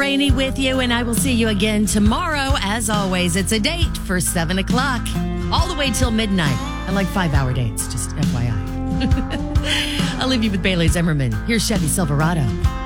Rainey with you, and I will see you again tomorrow. As always, it's a date for 7 o'clock, all the way till midnight. I like 5-hour dates, just FYI. I'll leave you with Bailey Zimmerman. Here's Chevy Silverado.